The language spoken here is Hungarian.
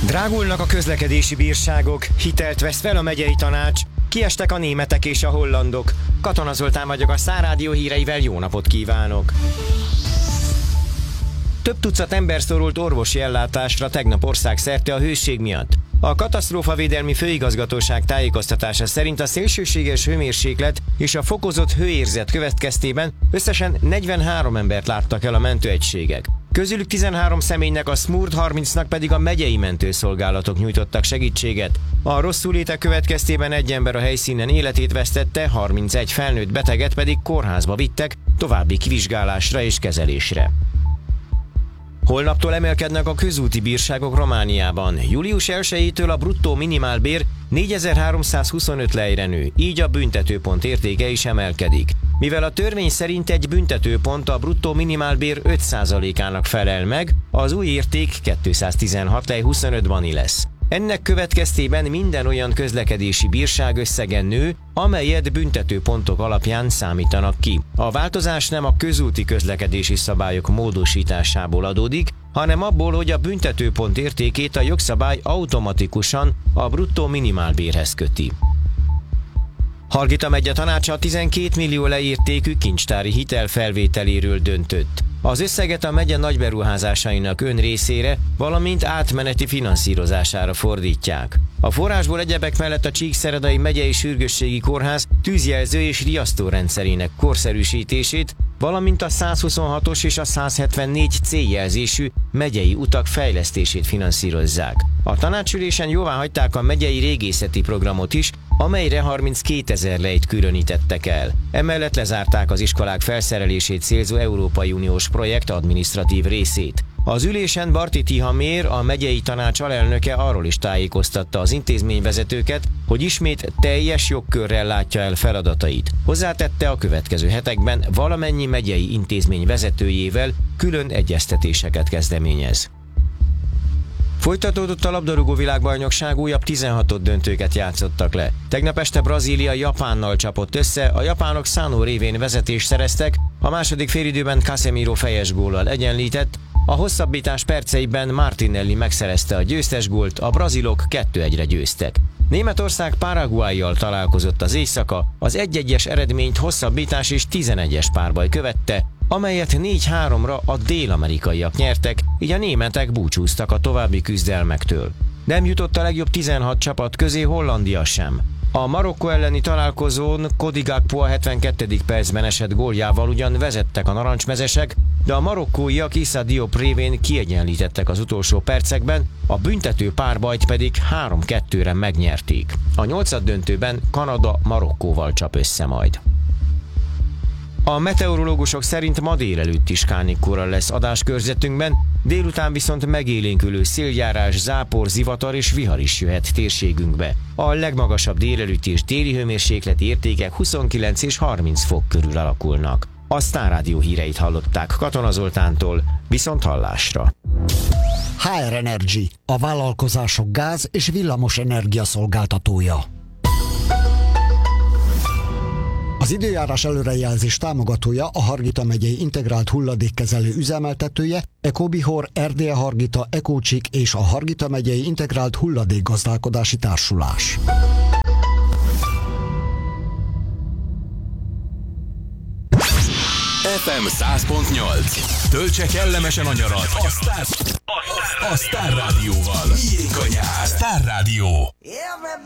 Drágulnak a közlekedési bírságok, hitelt vesz fel a megyei tanács, kiestek a németek és a hollandok. Katona Zoltán vagyok, a Star Rádió híreivel jó napot kívánok! Több tucat ember szorult orvosi ellátásra tegnap országszerte a hőség miatt. A Katasztrófavédelmi Főigazgatóság tájékoztatása szerint a szélsőséges hőmérséklet és a fokozott hőérzet következtében összesen 43 embert láttak el a mentőegységek. Közülük 13 személynek, a SMURD 30-nak pedig a megyei mentőszolgálatok nyújtottak segítséget. A rosszulétek következtében egy ember a helyszínen életét vesztette, 31 felnőtt beteget pedig kórházba vittek további kivizsgálásra és kezelésre. Holnaptól emelkednek a közúti bírságok Romániában. Július 1-től a bruttó minimálbér 4325 lejre nő, így a büntetőpont értéke is emelkedik. Mivel a törvény szerint egy büntetőpont a bruttó minimálbér 5%-ának felel meg, az új érték 216 lej 25 bani lesz. Ennek következtében minden olyan közlekedési bírság összegen nő, amelyet büntetőpontok alapján számítanak ki. A változás nem a közúti közlekedési szabályok módosításából adódik, hanem abból, hogy a büntetőpont értékét a jogszabály automatikusan a bruttó minimálbérhez köti. Hargita megye tanácsa 12 millió leértékű kincstári hitel felvételéről döntött. Az összeget a megye nagyberuházásainak önrészére, valamint átmeneti finanszírozására fordítják. A forrásból egyebek mellett a Csíkszeredai megyei sürgősségi kórház tűzjelző és riasztórendszerének korszerűsítését, valamint a 126-os és a 174 céljelzésű megyei utak fejlesztését finanszírozzák. A tanácsülésen jóváhagyták a megyei régészeti programot is, amelyre 32 000 lejt különítettek el. Emellett lezárták az iskolák felszerelését célzó Európai Uniós projekt adminisztratív részét. Az ülésen Barti Tihamér, a megyei tanács alelnöke arról is tájékoztatta az intézményvezetőket, hogy ismét teljes jogkörrel látja el feladatait. Hozzátette, a következő hetekben valamennyi megyei intézmény vezetőjével külön egyeztetéseket kezdeményez. Folytatódott a labdarúgó világbajnokság, újabb 16. döntőket játszottak le. Tegnap este Brazília Japánnal csapott össze, a japánok Sano révén vezetést szereztek, a második félidőben Casemiro fejes góllal egyenlített, a hosszabbítás perceiben Martinelli megszerezte a győztes gólt, a brazilok 2-1-re győztek. Németország Paraguayyal találkozott az éjszaka, az 1-1-es eredményt hosszabbítás és 11-es párbaj követte, amelyet 4-3-ra a dél-amerikaiak nyertek, így a németek búcsúztak a további küzdelmektől. Nem jutott a legjobb 16 csapat közé Hollandia sem. A Marokkó elleni találkozón Cody Gakpo a 72. percben esett góljával ugyan vezettek a narancsmezesek, de a marokkóiak Issa Diop révén kiegyenlítettek az utolsó percekben, a büntető párbajt pedig 3-2-re megnyerték. A 8. döntőben Kanada Marokkóval csap össze majd. A meteorológusok szerint ma délelőtt is kánikóra lesz adáskörzetünkben, délután viszont megélénkülő széljárás, zápor, zivatar és vihar is jöhet térségünkbe. A legmagasabb délelőtti és téli hőmérsékleti értékek 29 és 30 fok körül alakulnak. A Star Rádió híreit hallották Katona Zoltántól, viszont hallásra. HR Energy, a vállalkozások gáz- és villamos energia szolgáltatója. Az időjárás előrejelzés támogatója, a Hargita megyei integrált hulladékkezelő üzemeltetője, Ecobihor, Erdélye Hargita, Ecócsik és a Hargita megyei integrált hulladékgazdálkodási társulás. FM 100.8. Töltse kellemesen a nyarat a Star Rádióval. Miénk a nyár. Star Rádió.